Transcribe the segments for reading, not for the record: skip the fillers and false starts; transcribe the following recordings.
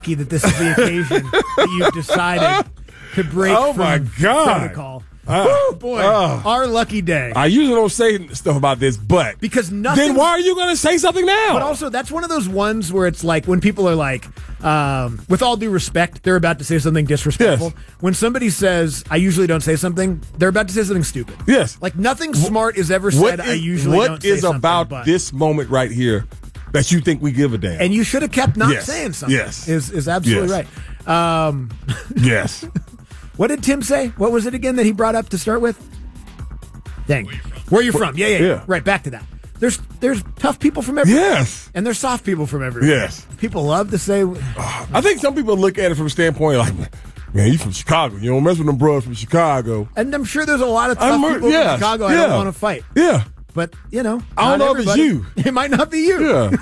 that this is the occasion that you've decided to break protocol. Oh, boy. Our lucky day. I usually don't say stuff about this, but because nothing. Then why are you going to say something now? But also, that's one of those ones where it's like when people are like, with all due respect, they're about to say something disrespectful. Yes. When somebody says, I usually don't say something, they're about to say something stupid. Yes. Like nothing smart is ever said. I usually don't say something. What is about this moment right here that you think we give a damn? And you should have kept not saying something. Yes. Is absolutely right. Yes. What did Tim say? What was it again that he brought up to start with? Dang. Where you from? Yeah. Right, back to that. There's tough people from everywhere. Yes. And there's soft people from everywhere. Yes. People love to say... I think some people look at it from a standpoint like, man, you from Chicago. You don't mess with them brothers from Chicago. And I'm sure there's a lot of tough people from Chicago I don't want to fight. Yeah. But, I don't know if it's you. It might not be you. Yeah.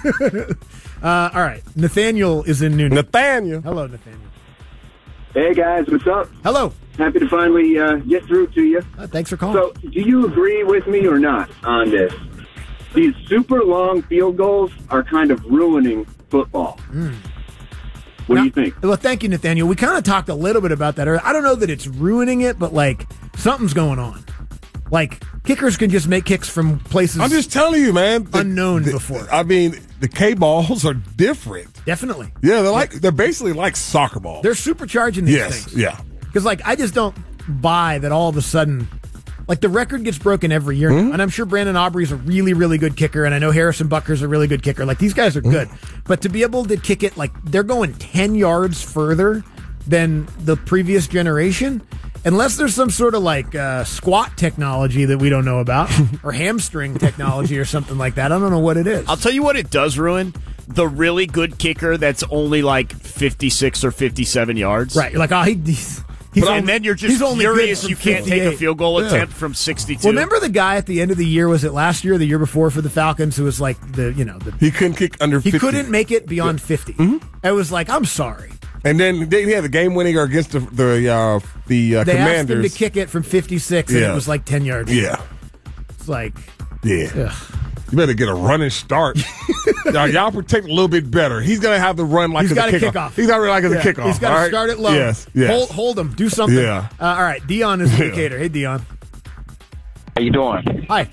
All right. Nathaniel is in Noonan. Nathaniel. Hello, Nathaniel. Hey, guys. What's up? Hello. Happy to finally get through to you. Thanks for calling. So, do you agree with me or not on this? These super long field goals are kind of ruining football. What do you think? Well, thank you, Nathaniel. We kind of talked a little bit about that earlier. I don't know that it's ruining it, but, like, something's going on. Like, kickers can just make kicks from places... I'm just telling you, man. Unknown before. I mean, the K-balls are different. Definitely. Yeah, they're basically like soccer balls. They're supercharging these things. Yeah. Because, like, I just don't buy that all of a sudden... Like, the record gets broken every year, and I'm sure Brandon Aubrey's a really, really good kicker, and I know Harrison Butker's a really good kicker. Like, these guys are good. But to be able to kick it, like, they're going 10 yards further than the previous generation, unless there's some sort of, like, squat technology that we don't know about, or hamstring technology or something like that. I don't know what it is. I'll tell you what it does ruin. The really good kicker that's only, like, 56 or 57 yards. Right. You're like, oh, and then you're just furious you can't take a field goal attempt from 62. Well, remember the guy at the end of the year, was it last year or the year before for the Falcons, who was like he couldn't kick under 50. He couldn't make it beyond 50. I was like, I'm sorry. And then he had the game winning against the they Commanders. They asked him to kick it from 56, and it was like 10 yards. Yeah. It's like... Yeah. Ugh. You better get a running start. Y'all protect a little bit better. He's going to have the run like he's as a kickoff. Kick off. He's got to run like as a kickoff. He's got to start it low. Yes. Hold him. Do something. Yeah. All right. Dion is the indicator. Hey, Dion. How you doing? Hi.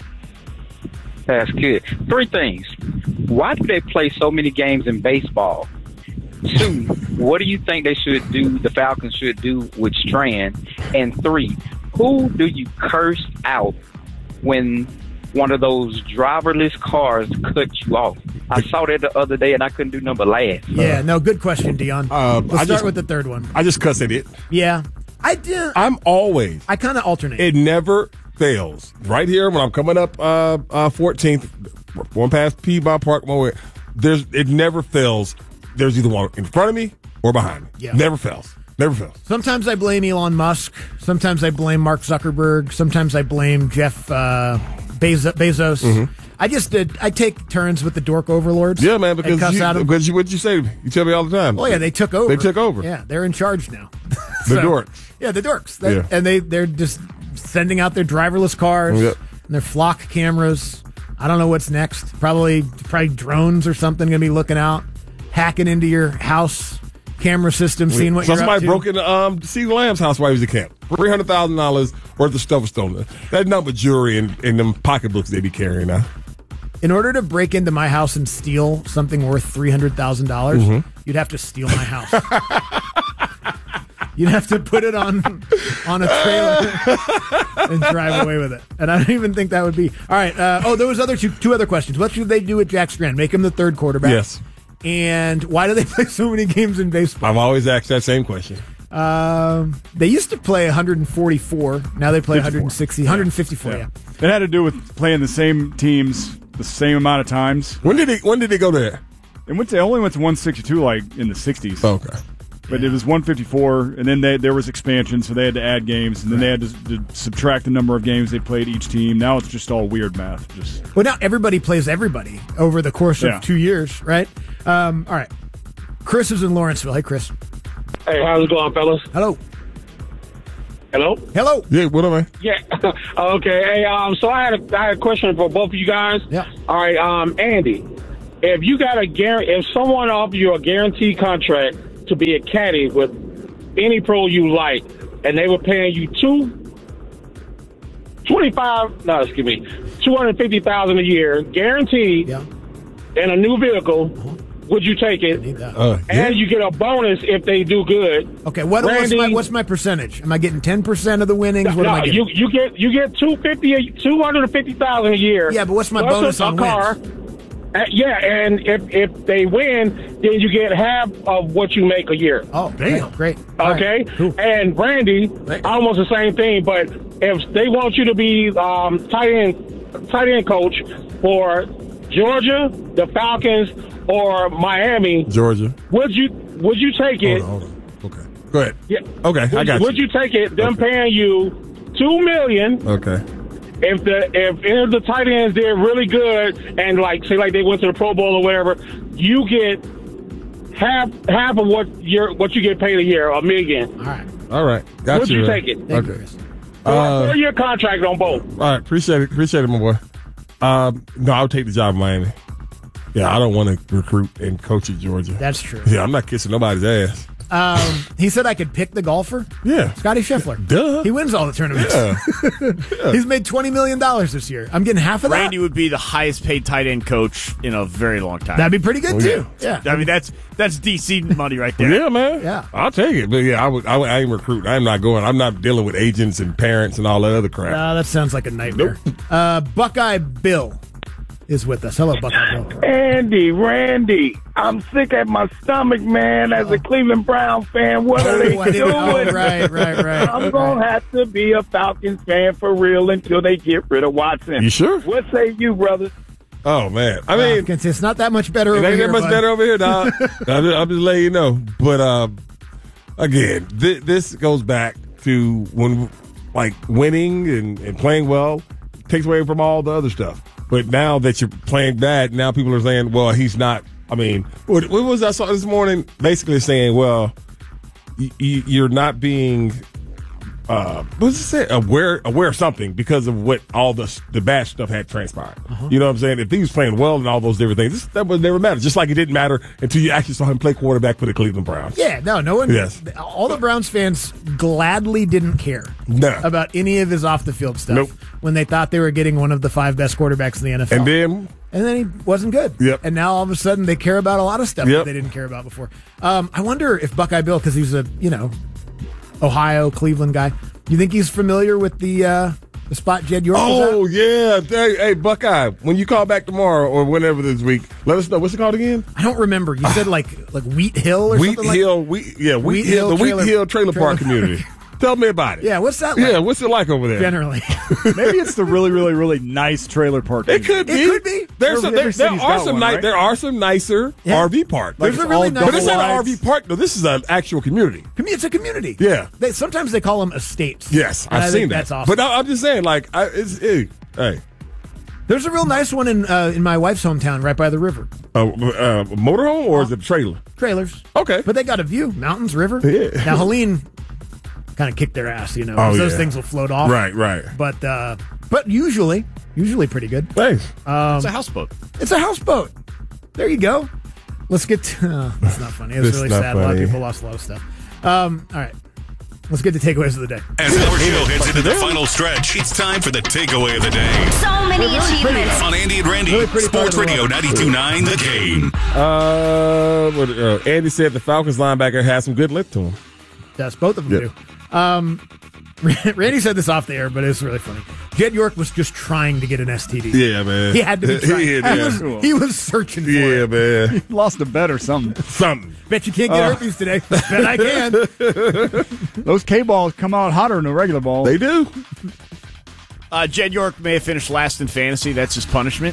That's good. 3 things. Why do they play so many games in baseball? 2, what do you think the Falcons should do with Strand? And 3, who do you curse out when one of those driverless cars cut you off? I saw that the other day, and I couldn't do nothing but laugh. Yeah, no, good question, Dion. Let's start with the third one. I just cuss at it. Yeah. I did. I kind of alternate. It never fails. Right here, when I'm coming up 14th, going past Peabody Park, it never fails. There's either one in front of me or behind me. Yeah. Never fails. Never fails. Sometimes I blame Elon Musk. Sometimes I blame Mark Zuckerberg. Sometimes I blame Jeff Bezos. I take turns with the dork overlords. Yeah, man, because what'd you say? You tell me all the time. Oh, yeah, they took over. They took over. Yeah, they're in charge now. The dorks. Yeah, the dorks. And they're just sending out their driverless cars and their flock cameras. I don't know what's next. Probably drones or something going to be looking out, hacking into your house camera system, seeing what you're up to. Somebody broke into CeeDee Lamb's house while he was at camp. $300,000 worth of stuff was stolen. That number jewelry and them pocketbooks they be carrying now. In order to break into my house and steal something worth $300,000, you'd have to steal my house. You'd have to put it on a trailer and drive away with it. And I don't even think that would be... All right. There was two other questions. What should they do with Jack Strand? Make him the third quarterback? Yes. And why do they play so many games in baseball? I've always asked that same question. They used to play 144. Now they play 160, 154. Yeah. It had to do with playing the same teams the same amount of times. When did they go there? It only went to 162 like in the 60s. Okay. But it was 154, and then there was expansion, so they had to add games, and then they had to subtract the number of games they played each team. Now it's just all weird math. Well, now everybody plays everybody over the course of 2 years, right? All right. Chris is in Lawrenceville. Hey, Chris. Hey, how's it going, fellas? Hello. Hello? Hello. Yeah, what am I? Yeah. Okay. Hey, so I had a question for both of you guys. Yeah. All right, Andy, if you got if someone offered you a guaranteed contract to be a caddy with any pro you like, and they were paying you $250,000 a year, guaranteed, in a new vehicle, would you take it? And you get a bonus if they do good. Okay, what's my percentage? Am I getting 10% of the winnings? What am I getting? You get $250,000 a year. Yeah, but what's my bonus on car? And if they win, then you get half of what you make a year. Oh, damn. Great. Okay? Right, cool. And Randy, almost the same thing, but if they want you to be tight end coach for Georgia, the Falcons, or Miami, Georgia, would you take it? Hold on. Okay, go ahead. Yeah. Okay, I got you. Would you take it? Them paying you $2 million. Okay. If any of the tight ends did really good and say they went to the Pro Bowl or whatever, you get half of what you get paid a year, $1 million. All right. Got Would you take it? Okay. 4-year contract on both. All right, appreciate it, my boy. No, I'll take the job in Miami. Yeah, I don't want to recruit and coach at Georgia. That's true. Yeah, I'm not kissing nobody's ass. He said I could pick the golfer. Yeah. Scotty Scheffler. Duh. He wins all the tournaments. Yeah. He's made $20 million this year. I'm getting half of that. Randy would be the highest paid tight end coach in a very long time. That'd be pretty good, too. Yeah. I mean, that's DC money right there. Yeah, man. Yeah. I'll take it. But yeah, I ain't recruiting. I'm not going. I'm not dealing with agents and parents and all that other crap. That sounds like a nightmare. Buckeye Bill is with us. Hello, Buckeye Bill. Randy, I'm sick at my stomach, man. As a Cleveland Brown fan, what are they doing? Right. I'm going to have to be a Falcons fan for real until they get rid of Watson. You sure? What say you, brother? Oh, man. I mean, it's not that much better over here. It here. ain't that much better over here, dog. I'm just letting you know. But, again, this goes back to when, winning and playing well takes away from all the other stuff. But now that you're playing bad, now people are saying, well, he's not. I mean, what was I saw this morning? Basically saying, well, you're not being, what was it say? Aware of something because of what all the bad stuff had transpired. You know what I'm saying? If he was playing well and all those different things, that would never matter. Just like it didn't matter until you actually saw him play quarterback for the Cleveland Browns. Yeah, no one. Yes. All the Browns fans gladly didn't care about any of his off the field stuff when they thought they were getting one of the 5 best quarterbacks in the NFL. And then he wasn't good. Yep. And now all of a sudden they care about a lot of stuff that they didn't care about before. I wonder if Buckeye Bill, because he's a Ohio, Cleveland guy, you think he's familiar with the spot Jed York was at? Oh, yeah. Hey, Buckeye, when you call back tomorrow or whenever this week, let us know. What's it called again? I don't remember. You said like Wheat Hill or something like that? Wheat Hill, the Wheat Hill Trailer Park community. Tell me about it. Yeah, what's that like? Yeah, what's it like over there? Generally. Maybe it's the really, really, really nice trailer park. It could be. It could be. There are some nicer RV parks. There's a really nice, but it's not an RV park though. This is an actual community. It's a community. Yeah. Sometimes they call them estates. Yes, I've seen that. That's awesome. But I'm just saying, hey. There's a real nice one in my wife's hometown, right by the river. Motorhome or is it a trailer? Trailers. Okay. But they got a view, mountains, river. Yeah. Now Helene kind of kick their ass, those things will float off. Right. But usually pretty good. Thanks. It's a houseboat. It's a houseboat. There you go. Let's get to, that's not funny. It was really sad. Funny. A lot of people lost a lot of stuff. All right. Let's get to takeaways of the day. As our show heads into the final stretch, it's time for the takeaway of the day. So many achievements. On Andy and Randy, Sports Radio 92.9 The Game. Andy said the Falcons linebacker has some good lip to him. Yes, both of them do. Randy said this off the air, but it's really funny. Jed York was just trying to get an STD. Yeah, man. He had to be trying. He was searching for it. Yeah, man. He lost a bet or something. Bet you can't get herpes today. Bet I can. Those K-balls come out hotter than the regular ball. They do. Jed York may have finished last in fantasy. That's his punishment.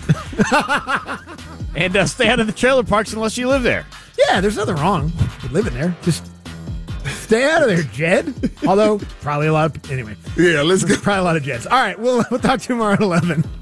And stay out of the trailer parks unless you live there. Yeah, there's nothing wrong with living there. Just stay out of there, Jed. Although, probably a lot of... Anyway. Yeah, let's go. Probably a lot of Jeds. All right, we'll talk tomorrow at 11.